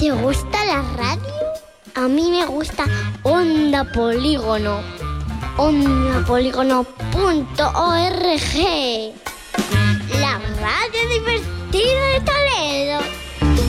¿Te gusta la radio? A mí me gusta Onda Polígono. ondapolígono.org.